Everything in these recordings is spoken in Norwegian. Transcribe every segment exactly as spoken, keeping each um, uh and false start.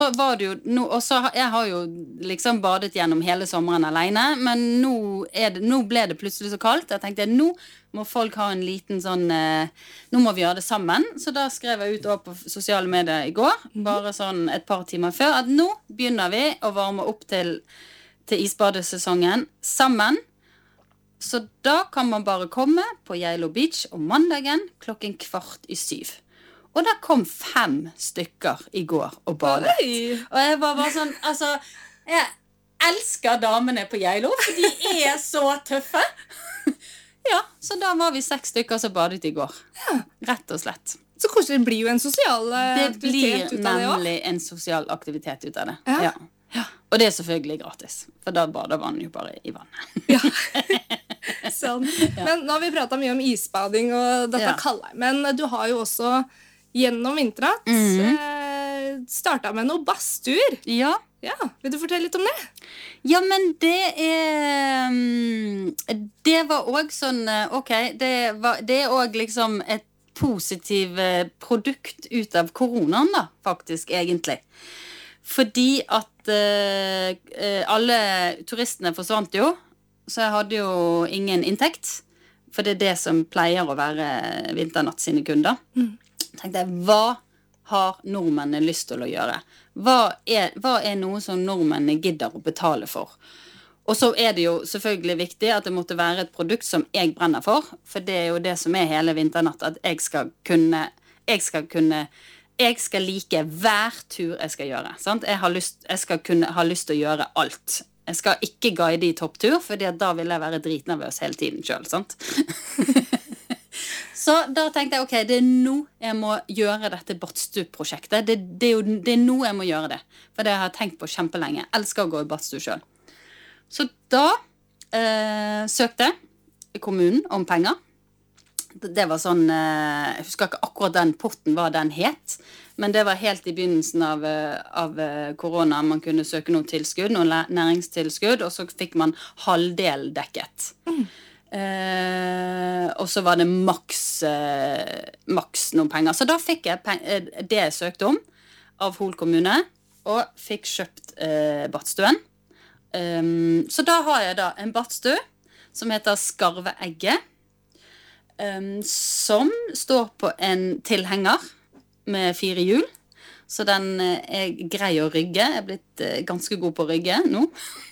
var det jo, nå, og så har- jeg har jo liksom badet gjennom hele sommeren alene, men nå, er det, nå ble det plutselig så kaldt. Jeg tenkte, nå må folk ha en liten sånn, eh, nå må vi gjøre det sammen. Så da skrev jeg ut også på sosiale medier i går, bare sånn et par timer før, at nå begynner vi å varme opp til, til isbadesesongen sammen. Så da kan man bare komme på Geilo Beach om mandagen klokken kvart i syv. Og da kom fem stykker i går og badet. Oi. Og jeg var bare sånn, altså, jeg elsker damene på Geilo, for de er så tøffe. Ja, så da var vi seks stykker som badet i går. Ja. Rett og slett. Så koselig, det blir jo en sosial eh, Det aktivitet blir ut av det også. nemlig en sosial aktivitet ut av det. Ja. Ja. Ja. Og det er selvfølgelig gratis, for da bader man jo bare i vannet. Ja. Sånn. Men nå har vi pratet mye om isbading og dette Ja. kallet. Men du har jo også gjennom vinteret Mhm. eh, startet med noen badstuer. Ja. Ja, vil du fortelle litt om det? Ja, men det er mm, Det var også sånn eh, Ok, det, var, det er også liksom et positivt eh, produkt ut av koronaen da, faktisk, egentlig. Fordi at eh, eh, alle turistene forsvant jo, så jeg hadde jo ingen inntekt. For det er det som pleier å være Vinternatt sine kunder. Tenkte jeg, hva har nordmennene lyst til å gjøre? Hva er, hva er noe som nordmennene gidder å betale for? Og så er det jo selvfølgelig viktig at det måtte være et produkt som jeg brenner for, for det er jo det som er hele Vinternatt, at jeg skal kunne, jeg skal kunne, jeg skal like hver tur jeg skal gjøre, sant? Jeg har lyst, jeg skal kunne ha lyst til å gjøre alt. Jeg skal ikke guide i topptur, for da vil jeg være dritnervøs hele tiden selv, sant? Så da tenkte jeg, ok, det er nå jeg må gjøre dette badstue-prosjektet. Det, det, er jo, det er nå jeg må gjøre det. For det har jeg tenkt på kjempelenge. Jeg elsker å gå i badstue selv. Så da eh, søkte kommunen om penger. Det var sånn, eh, jeg husker ikke akkurat den porten hva den het, men det var helt i begynnelsen av, eh, av eh, korona. Man kunne søke noen tilskudd, noen læ- næringstilskudd, og så fikk man halvdel dekket. Mm. Eh, og så var det maks, eh, maks noen penger. Så da fikk jeg peng- eh, det jeg søkte om av Hol kommune, og fikk kjøpt eh, badstuen. Um, så da har jeg da en badstue som heter Skarveegget, um, som står på en tilhenger med fire hjul. Så den eh, er grei å rygge. Jeg er blitt eh, ganske god på å rygge nå.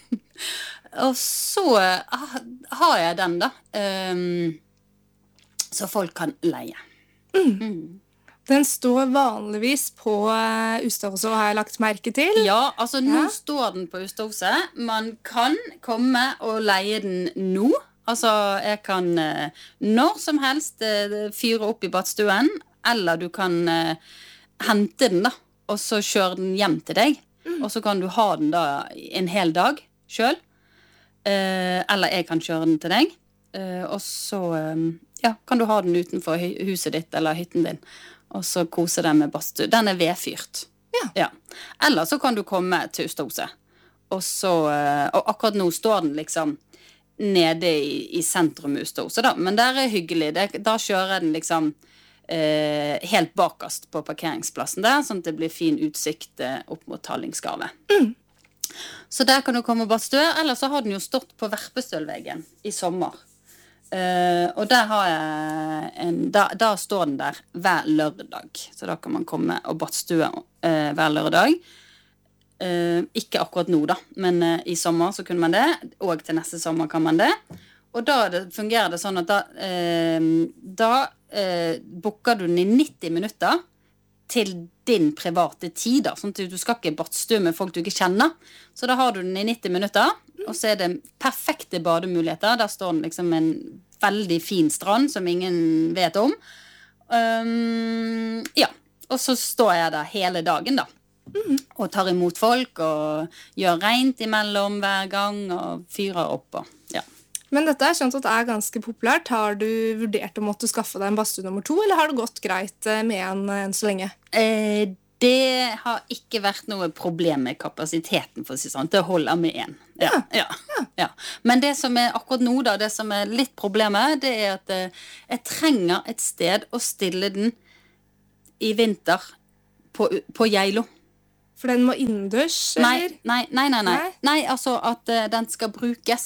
Og så ah, har jeg den da, um, så folk kan leie. Mm. Mm. Den står vanligvis på uh, Ustadhuset, har jeg lagt merke til. Ja, altså nå Ja. står den på Ustadhuset. Man kan komme og leie den nå. Altså, jeg kan eh, når som helst eh, fyre opp i badstuen, eller du kan eh, hente den da, og så kjøre den hjem til deg. Mm. Og så kan du ha den da en hel dag selv. Eh, eller jeg kan kjøre den til deg. Eh, og så eh, ja, kan du ha den utenfor hu- huset ditt eller hytten din. Og så kose den med badstue. Den er vedfyrt. Ja. Ja. Eller så kan du komme til Ustadhuset. Og så, eh, og akkurat nå står den liksom nede i, i sentrum i Ustadhuset da. Men der er hyggelig. Det, da kjører jeg den liksom eh, helt bakast på parkeringsplassen der, sånn at det blir fin utsikt eh, opp mot Tallingskarvet. Mm. Så der kan du komme og badstue. Eller så har den jo stått på Verpestølveggen i sommer. Uh, og der har jeg en, da, da står den der hver lørdag. Så da kan man komme og badstue uh, hver lørdag. Uh, ikke akkurat nå da, men uh, i sommer så kunne man det. Og til neste sommer kan man det. Og da det, fungerer det sånn at da, uh, da uh, booker du den i nitti minutter til din private tid da. Sånn at du skal ikke badstue med folk du ikke kjenner. Så da har du den i nitti minutter. Og så er det perfekte bademuligheter. Der står den liksom en veldig fin strand som ingen vet om. Um, ja, og så står jeg der hele dagen da. Mm. Og tar imot folk og gjør rent imellom hver gang og fyrer opp. Og, ja. Men dette er skjønt at det er ganske populært. Har du vurdert å måtte skaffe deg en badstue nummer to, eller har det gått greit eh, med en enn så lenge? Eh, det har ikke vært noe problem med kapasiteten, for å si sånn. Det holder med en. Ja, ja, ja. Ja. Men det som er akkurat nå da, det som er litt problemet, det er at eh, jeg trenger et sted å stille den i vinter på, på Geilo. For den må innendørs, Nei, eller? nei, nei, nei, nei. Nei? Nei, altså at eh, den skal brukes.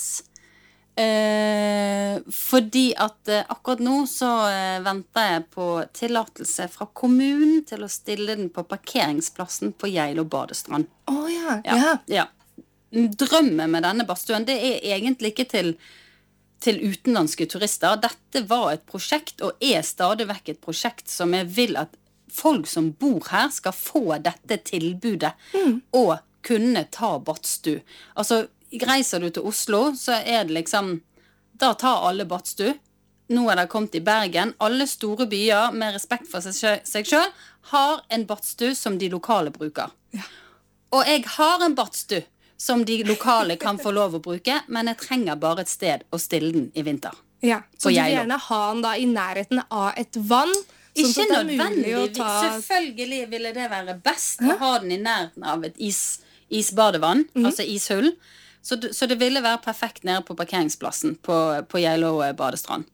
Eh, fordi at eh, akkurat nå så eh, venter jeg på tillatelse fra kommunen til å stille den på parkeringsplassen på Geilo badestrand. Å ja, Ja, ja. ja. Drømmen med denne badstuen, det er egentlig ikke til, til utenlandske turister. Dette var et prosjekt, og er stadig vekk et prosjekt som jeg vil at folk som bor her skal få dette tilbudet, og kunne ta badstue. Altså, reiser du til Oslo, så er det liksom, da tar alle badstue. Nå er det kommet i Bergen. Alle store byer, med respekt for seg, sjø- seg selv, har en badstue som de lokale bruker. Ja. Og jeg har en badstue som de lokale kan få lov å bruke, men jeg trenger bare et sted å stille den i vinter. Ja. Så På du vil Geilo. gjerne ha den da i nærheten av et vann, sånn Ikke at det er mulig å nødvendigvis. ta... Selvfølgelig ville det være best å ha den i nærheten av et is, isbadevann, altså ishull. Så, det- så det ville være perfekt nede på parkeringsplassen på, på Geilo badestrand.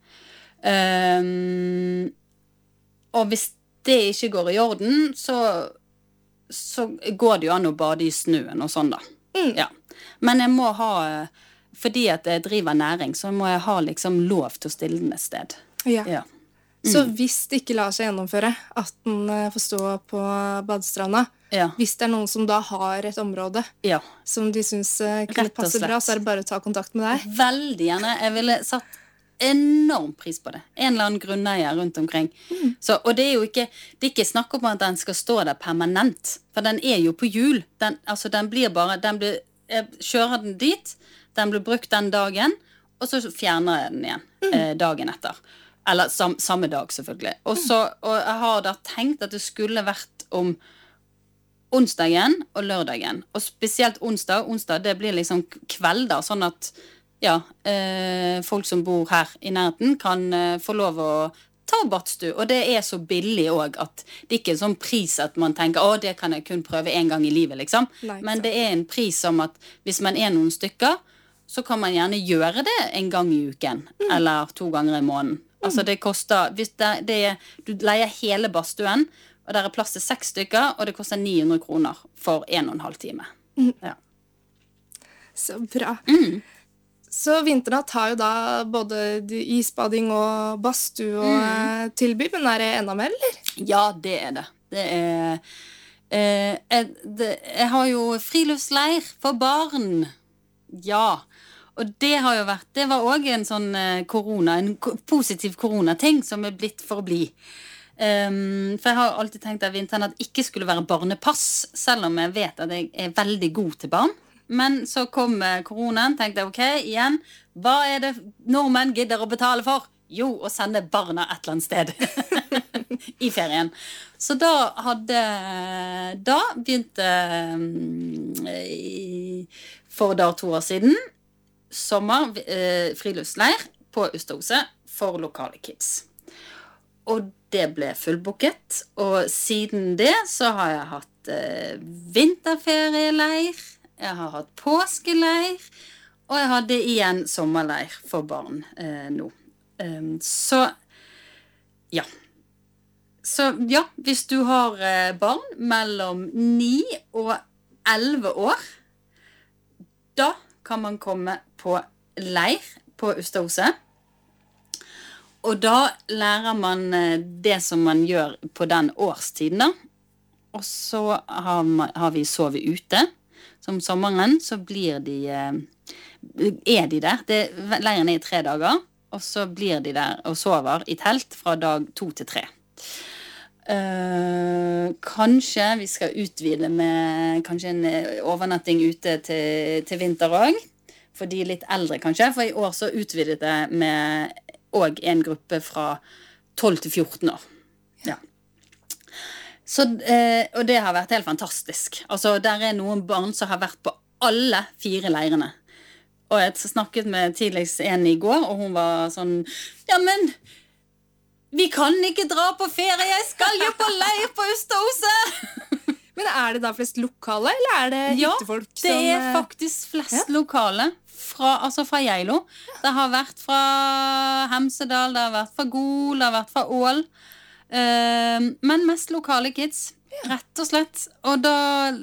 Um, og hvis det ikke går i orden, så, så går det jo an å bade i snøen og sånn da. Ja. Men jeg må ha, fordi at jeg driver næring, så må jeg ha liksom lov til å stille den et sted. Ja. Ja. Så hvis det ikke lar seg gjennomføre at den eh, får stå på badestranda, Ja. hvis det er noen som da har et område Ja. som de synes eh, kunne Rett og passe bra, slett. så er det bare å ta kontakt med deg. Veldig gjerne. Jeg ville satt enorm pris på det. En eller annen grunneier rundt omkring. Så, og det er jo ikke, det er ikke snakk om at den skal stå der permanent, for den er jo på hjul. Den, altså den blir bare, den blir, jeg kjører den dit, den blir brukt den dagen, og så fjerner jeg den igjen eh, dagen etter. Eller sam, samme dag, selvfølgelig. Og, så, og jeg har da tenkt at det skulle vært om onsdagen og lørdagen. Og spesielt onsdag. Onsdag, det blir liksom kvelder, sånn at ja, eh, folk som bor her i nærheten kan eh, få lov å ta badstue. Og det er så billig også at det ikke er sånn pris at man tenker, å, det kan jeg kun prøve en gang i livet, liksom. Nei, ikke Men sant. det er en pris som at hvis man er noen stykker, så kan man gjerne gjøre det en gang i uken, eller to ganger i måneden. Altså det koster, hvis det, det er, du leier hele badstuen, og der er plass til seks stykker, og det koster ni hundre kroner for en og en halv time. Ja. Så bra. Så Vinternatt har jo da både de- isbading og badstue og eh, tilby, men er det enda mer, eller? Ja, det er det. Det er eh, jeg, det, jeg har jo friluftsleir for barn. Ja. Og det har jo vært, det var også en sånn eh, korona, en ko- positiv koronating som er blitt for å bli. Um, for jeg har alltid tenkt at Vinternatt ikke skulle være barnepass, selv om jeg vet at jeg er veldig god til barn. Men så kom eh, koronaen, tenkte jeg, ok, igjen, hva er det nordmenn gidder å betale for? Jo, å sende barna et eller annet sted i ferien. Så da hadde, da begynte um, i, for da to år siden, sommer, eh, friluftsleir på Ustadhuset for lokale kids. Og det ble fullbooket, og siden det så har jeg hatt eh, vinterferieleir, jeg har hatt påskeleir, og jeg hadde igjen sommerleir for barn eh, nå. Um, så, ja. Så ja, hvis du har eh, barn mellom ni og elleve år, da kan man komme på leir på Ustadhuset. Og da lærer man eh, det som man gjør på den årstiden da. Og så har, man, har vi sovet ute. Så om sommeren så blir de, eh, er de der. Det, leiren er i tre dager, og så blir de der og sover i telt fra dag to til tre. Uh, kanskje vi skal utvide med kanskje en eh, overnatting ute til, til vinter også. For de litt eldre kanskje. For i år så utvidet det med og en gruppe fra tolv til fjorten år. Ja. Så, eh, og det har vært helt fantastisk. Altså, der er noen barn som har vært på alle fire leirene. Og jeg snakket med tidligst en i går, og hun var sånn, ja, men vi kan ikke dra på ferie, jeg skal jo på leir på Ustadhuset! Men er det da flest lokale, eller er det Ja, hyttefolk det som er eh, faktisk flest ja. lokale fra, altså fra Geilo. Det har vært fra Hemsedal, det har vært fra Gol, det har vært fra Ål. Eh, men mest lokale kids. rett og slett. Og da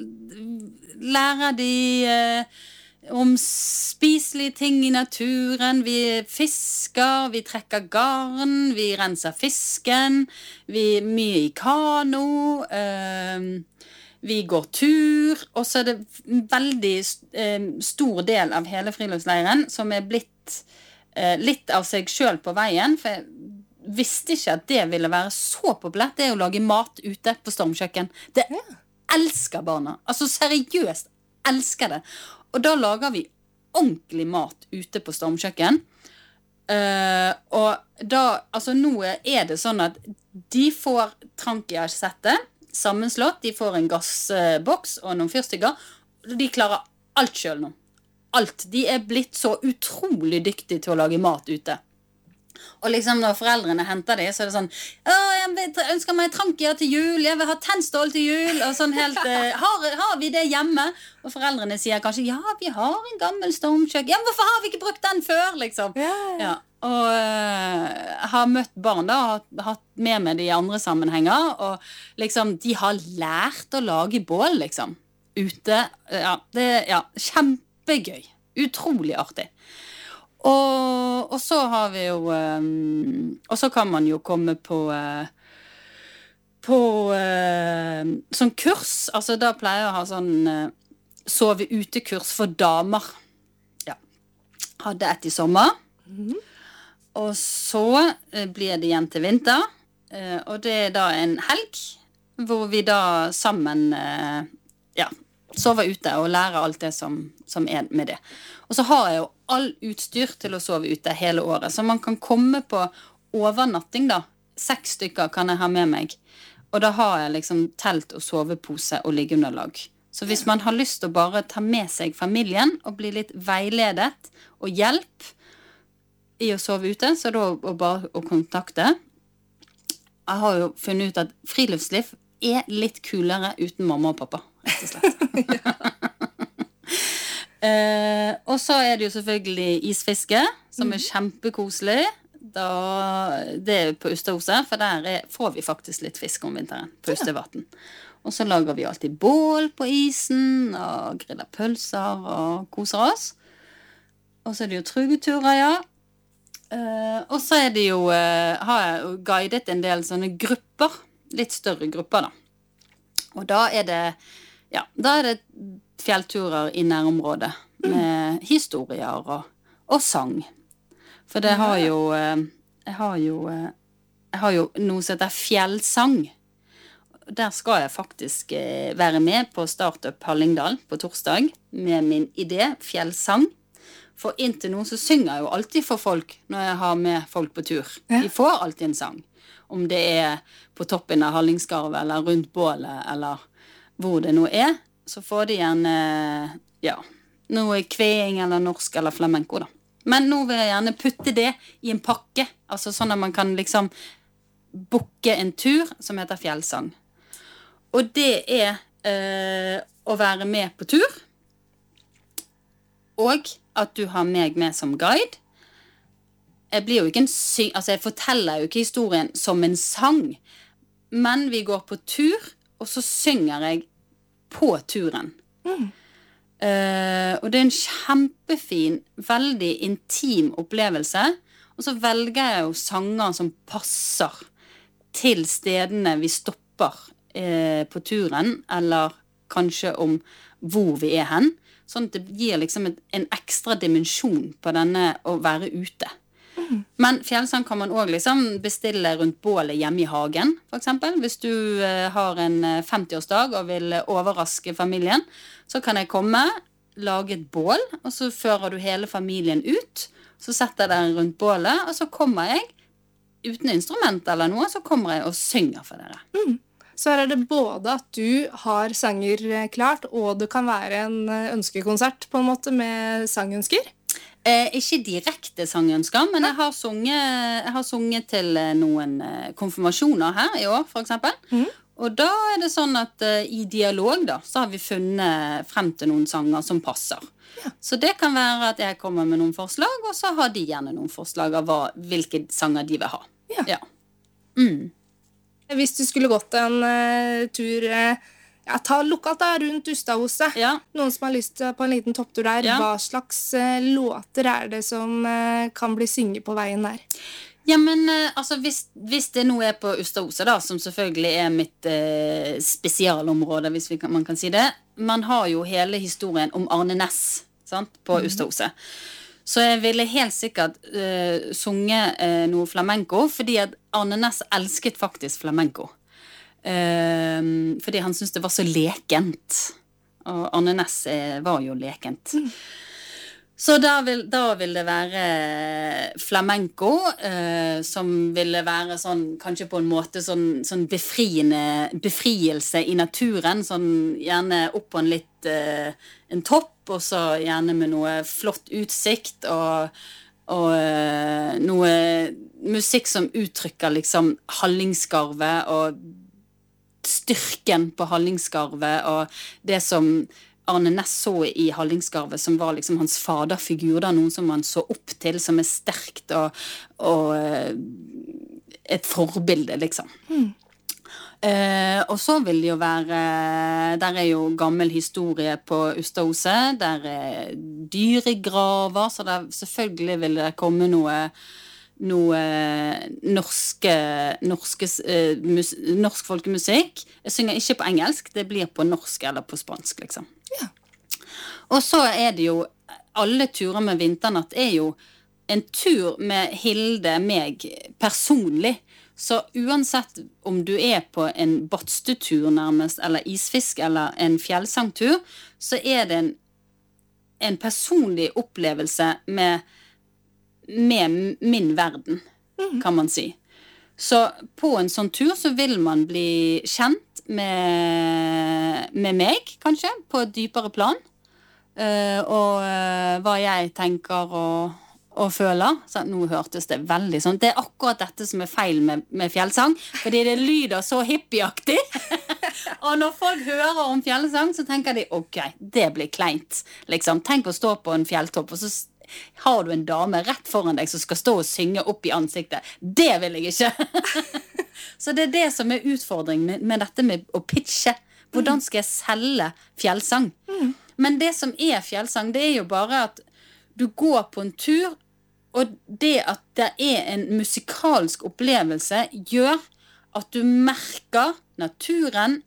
lærer de eh, om spiselige ting i naturen. Vi fisker, vi trekker garn, vi renser fisken, vi er mye i kano, eh, vi går tur, og så er det en veldig eh, stor del av hele friluftsleiren som er blitt eh, litt av seg selv på veien, for jeg visste ikke at det ville være så populært, det er å lage mat ute på stormkjøkken. Det elsker barna. Altså seriøst elsker det. Og da lager vi ordentlig mat ute på stormkjøkken. Uh, og da, altså nå er det sånn at de får Trankia-settet sammenslått, de får en gassboks og noen fyrstikker. De klarer alt selv nå. Alt. De er blitt så utrolig dyktige til å lage mat ute. Og liksom når foreldrene henter det, så er det sånn Å, jeg ønsker meg Trankia til jul, jeg vil ha tennstål til jul, og sånn helt eh, har, har vi det hjemme? Og foreldrene sier kanskje ja, vi har en gammel stormkjøkken. Ja, men hvorfor har vi ikke brukt den før, liksom? Ja, ja. Ja. Og uh, har møtt barn da, har hatt med meg det i andre sammenhenger, og liksom de har lært å lage bål, liksom, ute. Ja, det er ja, kjempegøy. Utrolig artig. Og, og så har vi jo um, og så kan man jo komme på uh, på uh, sånn kurs, altså da pleier jeg å ha sånn uh, sove ute-kurs for damer. Ja. Hadde et i sommer. Mm-hmm. Og så uh, blir det igjen til vinter, uh, og det er da en helg hvor vi da sammen uh, ja, sover ute og lærer alt det som, som er med det. Og så har jeg jo all utstyr til å sove ute hele året. Så man kan komme på overnatting da. Seks stykker kan jeg ha med meg. Og da har jeg liksom telt og sovepose og liggeunderlag. Så hvis man har lyst til å bare ta med seg familien og bli litt veiledet og hjelp i å sove ute, så da å bare å kontakte. Jeg har jo funnet ut at friluftsliv er litt kulere uten mamma og pappa, rett og slett. Ja. Uh, og så er det jo selvfølgelig isfiske, som er kjempekoselig. Da, det er på Ustadhuset, for der er, får vi faktisk litt fisk om vinteren på Ustadvatn. Og så lager vi alltid bål på isen, og griller pølser og koser oss. Og så er det jo trugeturer, ja. Uh, og så er det jo, uh, har jeg jo guidet en del sånne grupper, litt større grupper da. Og da er det, ja, da er det fjellturer i nærområdet med historier og, og sang. For det har jo, jeg har jo, jeg har jo noe som heter fjellsang. Der skal jeg faktisk være med på Startup Hallingdal på torsdag med min idé, fjellsang. For inntil nå så synger jeg jo alltid for folk når jeg har med folk på tur. De får alltid en sang. Om det er på toppen av Hallingskarvet eller rundt bålet eller hvor det nå er, så får de gjerne, ja, noe kveing eller norsk eller flamenco da. Men nå vil jeg gjerne putte det i en pakke, altså sånn at man kan liksom booke en tur som heter fjellsang. Og det er eh, å være med på tur, og at du har meg med som guide. Jeg blir jo ikke en syng, altså jeg forteller jo ikke historien som en sang, men vi går på tur, og så synger jeg på turen. Mm. Uh, og det er en kjempefin, veldig intim opplevelse. Og så velger jeg jo sanger som passer til stedene vi stopper uh, på turen, eller kanskje om hvor vi er hen. Sånn at det gir liksom et, en ekstra dimensjon på denne å være ute. Mm. Men fjellsang kan man også liksom bestille rundt bålet hjemme i hagen, for eksempel. Hvis du uh, har en femtiårsdag og vil overraske familien, så kan jeg komme, lage et bål, og så fører du hele familien ut. Så setter jeg den rundt bålet, og så kommer jeg, uten instrument eller noe, så kommer jeg og synger for dere. Mm. Så her er det både at du har sanger klart, og det kan være en ønskekonsert på en måte med sangønsker? Eh, ikke direkte sangønsker, men jeg har, sunget, jeg har sunget til noen konfirmasjoner her i år, for eksempel. Mm. Og da er det sånn at uh, i dialog da, så har vi funnet frem til noen sanger som passer. Ja. Så det kan være at jeg kommer med noen forslag, og så har de gjerne noen forslag av hva, hvilke sanger de vil ha. Ja. Ja. Mm. Hvis du skulle gått en uh, tur uh, ja, ta lokalt da, rundt Ustadhuset, Ja. noen som har lyst til på en liten topptur der, Ja. hva slags uh, låter er det som uh, kan bli synget på veien der? Ja, men eh, altså, hvis, hvis det nå er på Ustadhuset da, som selvfølgelig er mitt eh, spesialområde, hvis vi kan, man kan si det, man har jo hele historien om Arne Næss, sant, på mm. Ustadhuset. Så jeg ville helt sikkert eh, sunge eh, noe flamenco, fordi at Arne Næss elsket faktisk flamenco. Eh, fordi han syntes det var så lekent. Og Arne Næss eh, var jo lekent. Mm. Så da vil, da vil det være flamenco, eh, som ville være sånn, kanskje på en måte sånn, sånn befriende, befrielse i naturen, sånn gjerne opp på en litt, eh, en topp, og så gjerne med noe flott utsikt, og, og eh, noe musikk som uttrykker liksom Hallingskarvet, og styrken på Hallingskarvet, og det som Arne Næss så i Hallingskarvet, som var liksom hans faderfigur, da, noen som han så opp til, som er sterkt og, og et forbilde, liksom. Mm. Eh, og så vil det jo være, der er jo gammel historie på Ustadhuset, der er dyregraver, så der selvfølgelig vil det komme noe noe norske, norske eh, mus, norsk folkemusikk. Jeg synger ikke på engelsk, det blir på norsk eller på spansk, liksom. Ja. Og så er det jo, alle turer med Vinternatt er jo en tur med Hilde, meg, personlig. Så uansett om du er på en badstutur nærmest, eller isfisk, eller en fjellsangtur, så er det en, en personlig opplevelse med med min verden, kan man si. Så på en sånn tur så vil man bli kjent med, med meg, kanskje, på et dypere plan. Uh, og uh, hva jeg tenker og, og føler. Så nå hørtes det veldig sånn. Det er akkurat dette som er feil med, med fjellsang, fordi det lyder så hippieaktig. Og når folk hører om fjellsang, så tenker de, ok, det blir kleint. Liksom. Tenk å stå på en fjelltopp, og så har du en dame rett foran deg som skal stå og synge opp i ansiktet. Det vil jeg ikke. Så det er det som er utfordringen med, med dette med å pitche. Hvordan skal jeg selge fjellsang? Mm. Men det som er fjellsang, det er jo bare at du går på en tur, og det at det er en musikalsk opplevelse gjør at du merker naturen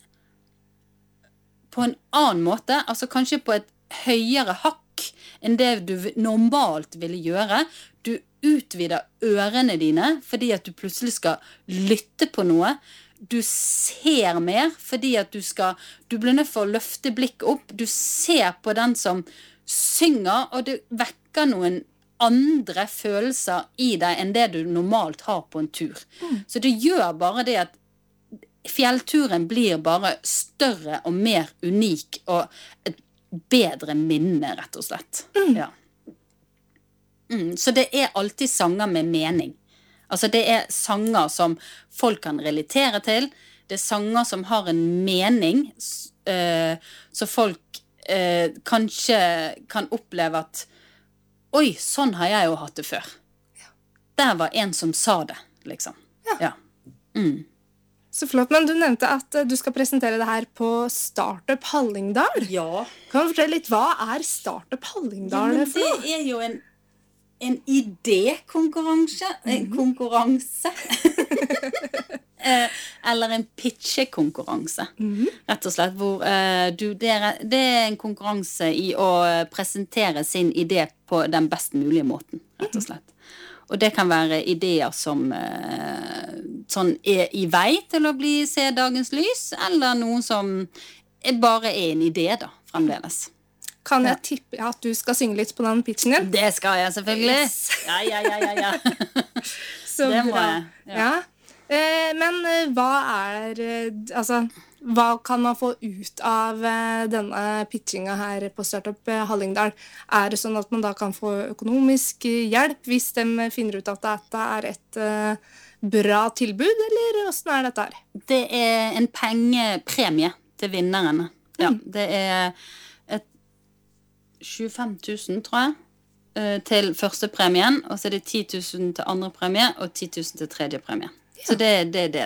på en annen måte, altså kanskje på et høyere hakk enn det du normalt ville gjøre. Du utvider ørene dine fordi at du plutselig skal lytte på noe. Du ser mer fordi at du skal, du blir nødt for å løfte blikket opp. Du ser på den som synger, og det vekker noen andre følelser i deg enn det du normalt har på en tur. Mm. Så det gjør bare det at fjellturen blir bare større og mer unik, og et bedre minne, rett og slett. Mm. Ja. Mm, så det er alltid sanger med mening. Altså det er sanger som folk kan relatere til. Det er sanger som har en mening, uh, så folk uh, kanskje kan oppleve at oi, sånn har jeg jo hatt det før. Ja. Der var en som sa det, liksom. Ja. Ja. Mm. Så flott, men du nevnte at du skal presentere det her på Startup Hallingdal. Ja. Kan du fortelle litt, hva er Startup Hallingdal ja, for noe? Det er jo en, en idékonkurranse, mm. en konkurranse, eller en pitchekonkurranse, mm. rett og slett, hvor uh, du, det, er, det er en konkurranse i å presentere sin idé på den best mulige måten, rett og slett. Og det kan være ideer som eh, sånn er i vei til å bli se dagens lys, eller noen som er bare er en idé da, fremdeles. Kan jeg ja. tippe at du skal synge litt på den pitchen din? Det skal jeg selvfølgelig. Yes. Ja, ja, ja, ja, ja. Så det må bra. jeg. Ja. Ja. Eh, men hva er, altså, hva kan man få ut av denne pitchinga her på Startup Hallingdal? Er det sånn at man da kan få økonomisk hjelp hvis de finner ut at dette er et uh, bra tilbud, eller hvordan er dette her? Det er en pengepremie til vinneren. Ja, mm. Det er et tjuefem tusen, tror jeg, til første premien, og så er det ti tusen til andre premie, og ti tusen til tredje premie. Ja. Så det, det er det da.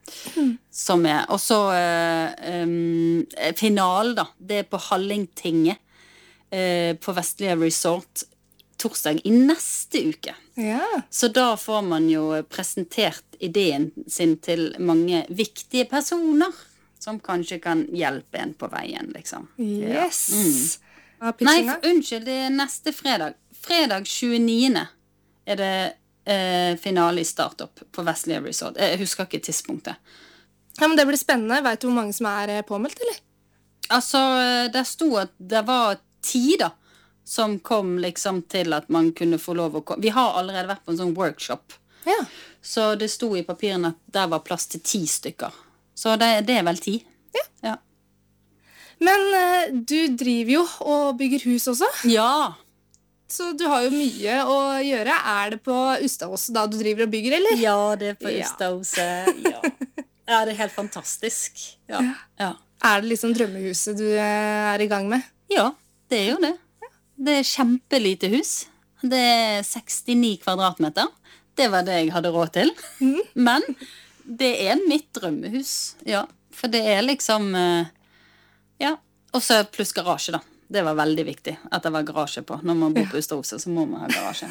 Som er, og så uh, um, finalen da, det er på Hallingtinget uh, på Vestlige Resort torsdag i neste uke. Ja. Så da får man jo presentert ideen sin til mange viktige personer som kanskje kan hjelpe en på veien, liksom. Yes. Ja. Mm. Hva er Nei, pitchinga? unnskyld, det er neste fredag. Fredag tjueniende er det uh, finale i Startup på Vestlige Resort. Jeg husker ikke tidspunktet. Ja, men det blir spennende. Vet du hvor mange som er eh, påmeldt, eller? Altså, det sto at det var ti da, som kom liksom til at man kunne få lov å komme. Vi har allerede vært på en sånn workshop. Ja. Så det sto i papirene at der var plass til ti stykker. Så det, det er vel ti. Ja. Ja. Men eh, du driver jo og bygger hus også, Ja. så du har jo mye å gjøre. Er det på Ustadås da du driver og bygger, eller? Ja, det er på Ja. Ustadhuset. Ja. Ja, det er helt fantastisk. Ja. Ja. Er det liksom drømmehuset du eh, er i gang med? Ja, det er jo det. Det er kjempelite hus. Det er sekstini kvadratmeter. Det var det jeg hadde råd til. Men det er mitt drømmehus. Ja, for det er liksom eh, ja, og så pluss garasje da. Det var veldig viktig at det var garasje på. Når man bor på Østerhuset, så må man ha garasje.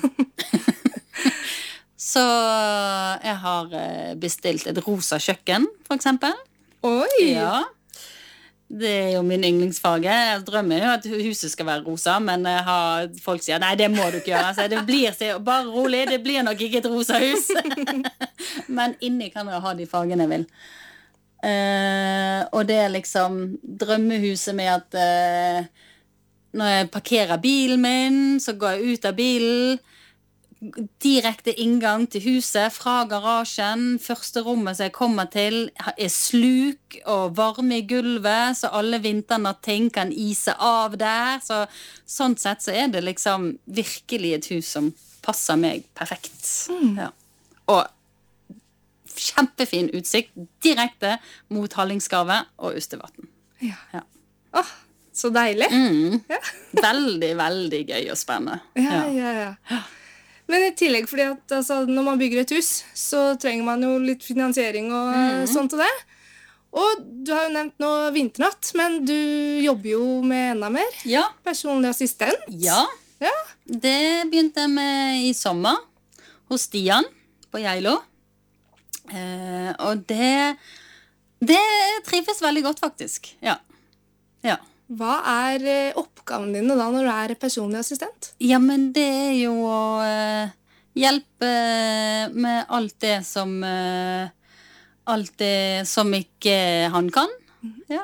Så jeg har eh, bestilt et rosa kjøkken, for eksempel. Oi! Ja. Det er jo min yndlingsfarge. Jeg drømmer jo at huset skal være rosa, men jeg har, folk sier, nei, det må du ikke gjøre. Så det blir, bare rolig, det blir nok ikke et rosa hus. Men inni kan jeg ha de fargene jeg vil. Uh, og det er liksom drømmehuset med at uh, når jeg parkerer bilen min, så går jeg ut av bilen, direkte inngang til huset fra garasjen. Første rommet som jeg kommer til er sluk og varme i gulvet, så alle vinternatt-ting kan ise av der. Så, sånn sett så er det liksom virkelig et hus som passer meg perfekt. Mm. Ja. Og kjempefin utsikt direkte mot Hallingskarvet og Ustevatn. Ja. Ja. Åh, så deilig. Mm. Ja. Veldig, veldig gøy og spennende. Ja, ja, ja. ja. Men i tillegg, fordi at altså, når man bygger et hus, så trenger man jo litt finansiering og mm. sånt til det. Og du har jo nevnt nå vinternatt, men du jobber jo med enda mer. Ja. Personlig assistent. Ja. Ja. Det begynte jeg med i sommer hos Stian på Geilo. Eh, og det, det trives veldig godt, faktisk. Ja. Ja. Hva er eh, oppgaven dine da når du er personlig assistent? Ja, men det er jo å eh, hjelpe med alt det som eh, alt det som ikke han kan. Ja.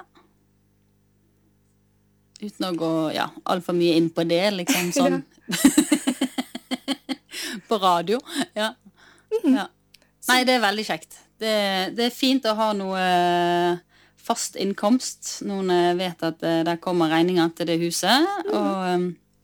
Uten å gå ja, alt for mye inn på det, liksom sånn. På radio. Ja. Ja. Nei, det er veldig kjekt. Det, det er fint å ha noe fast innkomst. Noen vet at uh, der kommer regninger til det huset. Mm. Og um,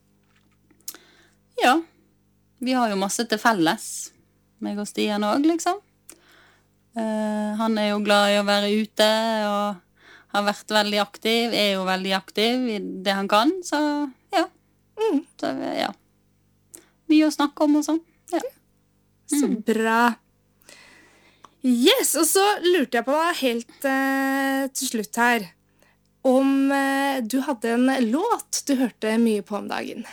ja, vi har jo masse til felles. Meg og Stian også, liksom. Uh, han er jo glad i å være ute, og har vært veldig aktiv, er jo veldig aktiv i det han kan, så ja. Mm. Så, ja. Mye å snakke om og sånn. Ja. Så bra. Yes, og så lurte jeg på helt eh, til slutt her om eh, du hadde en låt du hørte mye på om dagen.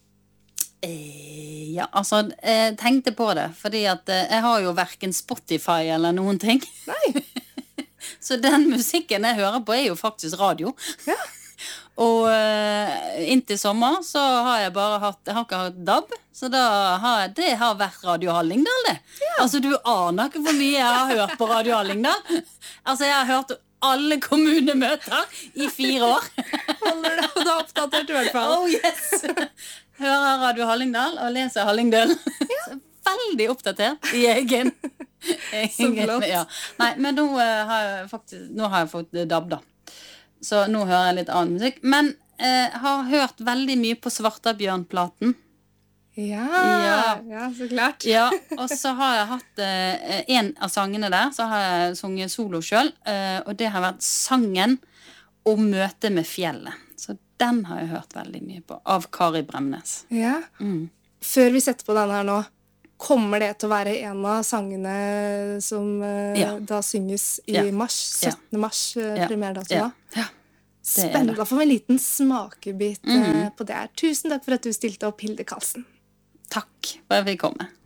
Eh, ja, altså, jeg tenkte på det, fordi at eh, jeg har jo hverken Spotify eller noen ting. Nei. Så den musikken jeg hører på er jo faktisk radio. Ja. Og uh, inntil sommer så har jeg bare hatt, jeg har ikke hatt D A B, så da har, det har vært Radio Hallingdal det. Ja. Altså du aner ikke hvor mye jeg har hørt på Radio Hallingdal. Altså jeg har hørt alle kommunemøter i fire år. Holder det, og du har oppdatert i hvert fall. Oh yes! Hører Radio Hallingdal og leser Hallingdøl. Ja. Veldig oppdatert i egen. Så flott. Ja. Nei, men nå, uh, har jeg faktisk, nå har jeg fått D A B da. Så nå hører jeg litt annen musikk. Men jeg eh, har hørt veldig mye på Svartabjørnplaten. Ja, ja, ja, så klart. Ja, og så har jeg hatt eh, en av sangene der, så har jeg sunget solo selv. Eh, og det har vært sangen om møte med fjellet. Så den har jeg hørt veldig mye på, av Kari Bremnes. Ja. Mm. Før vi setter på denne her nå, kommer det til å være en av sangene som eh, Ja. da synges i Ja. mars, Ja. syttende mars, eh, Ja. premierdato Ja. da? Ja. det er Spennende, det. da får vi en liten smakebit eh, Mhm. på det her. Tusen takk for at du stilte opp, Hilde Karlsen. Takk for at jeg fikk komme.